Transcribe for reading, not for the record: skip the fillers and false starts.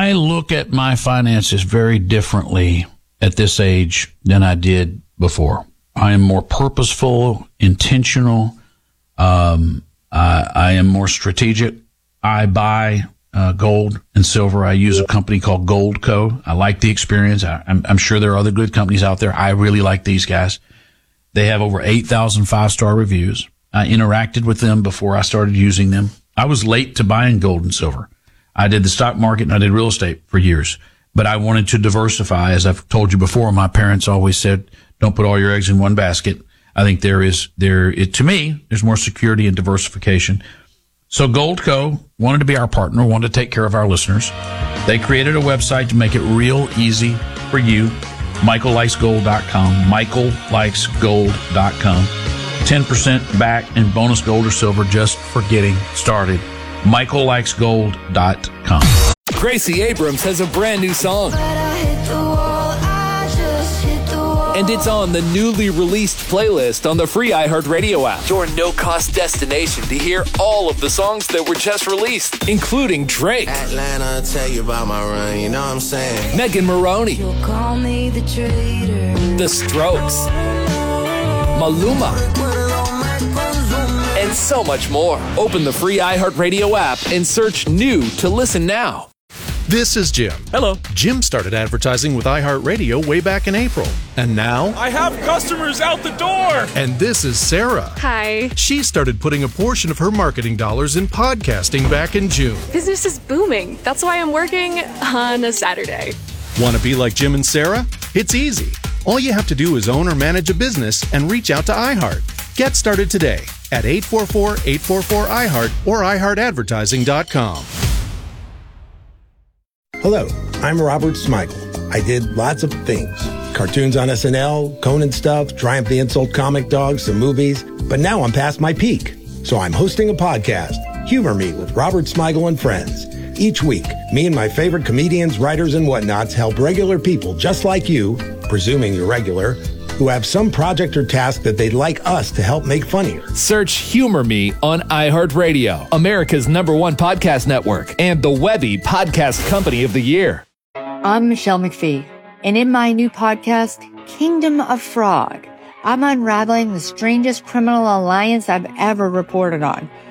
I look at my finances very differently at this age than I did before. I am more purposeful, intentional. I am more strategic. I buy gold and silver. I use a company called Goldco. I like the experience. I'm sure there are other good companies out there. I really like these guys. They have over 8,000 five-star reviews. I interacted with them before I started using them. I was late to buying gold and silver. I did the stock market and I did real estate for years, but I wanted to diversify. As I've told you before, my parents always said, don't put all your eggs in one basket. I think to me, there's more security and diversification. So Goldco wanted to be our partner, wanted to take care of our listeners. They created a website to make it real easy for you. MichaelLikesGold.com, MichaelLikesGold.com. 10% back in bonus gold or silver just for getting started. MichaelLikesGold.com. Gracie Abrams has a brand new song. And it's on the newly released playlist on the free iHeartRadio app. Your no-cost destination to hear all of the songs that were just released, including Drake, Atlanta, tell you about my run, you know what I'm saying? Megan Maroney, You'll call me the traitor. The Strokes, Maluma, and so much more. Open the free iHeartRadio app and search New to listen now. This is Jim. Hello. Jim started advertising with iHeartRadio way back in April. And now... I have customers out the door! And this is Sarah. Hi. She started putting a portion of her marketing dollars in podcasting back in June. Business is booming. That's why I'm working on a Saturday. Want to be like Jim and Sarah? It's easy. All you have to do is own or manage a business and reach out to iHeart. Get started today at 844-844-iHeart or iHeartAdvertising.com. Hello, I'm Robert Smigel. I did lots of things. Cartoons on SNL, Conan stuff, Triumph the Insult Comic Dog, some movies. But now I'm past my peak. So I'm hosting a podcast, Humor Me with Robert Smigel and Friends. Each week, me and my favorite comedians, writers, and whatnots help regular people just like you, presuming you're regular, who have some project or task that they'd like us to help make funnier. Search Humor Me on iHeartRadio, America's #1 podcast network, and the Webby Podcast Company of the Year. I'm Michelle McPhee, and in my new podcast, Kingdom of Frog, I'm unraveling the strangest criminal alliance I've ever reported on.